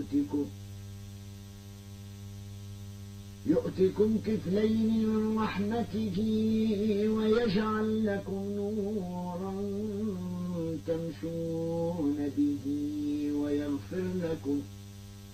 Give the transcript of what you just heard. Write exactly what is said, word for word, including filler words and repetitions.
يؤتكم يؤتكم كفلين من رحمته ويجعل لكم نورا تمشون به ويغفر لكم